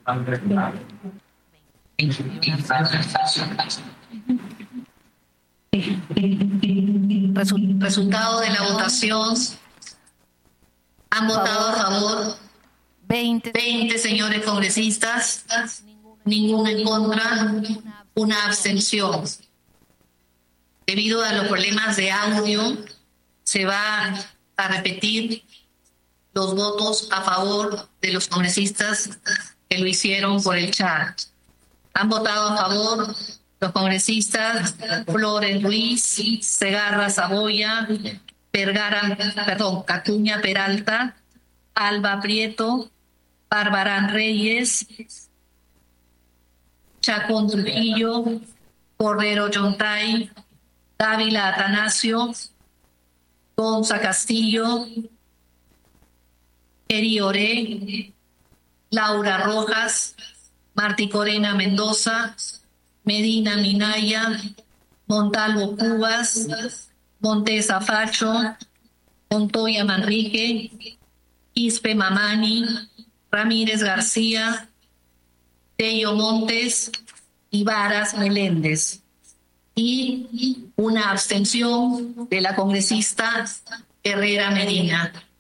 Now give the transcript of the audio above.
Resultado de la votación. Han votado a favor 20 señores congresistas, ninguno en contra, una abstención. Debido a los problemas de audio, se va a repetir los votos a favor de los congresistas que lo hicieron por el chat. Han votado a favor los congresistas Flores Ruiz, Segarra Saboya, Cacuña Peralta, Alba Prieto, Barbarán Reyes, Chacón Trujillo, Cordero Yontay, Dávila Atanasio, Gonza Castillo, Eri Oré, Laura Rojas, Martí Corena Mendoza, Medina Minaya, Montalvo Cubas, Montesa Facho, Montoya Manrique, Ispe Mamani, Ramírez García, Tello Montes y Varas Meléndez. Y una abstención de la congresista Herrera Medina.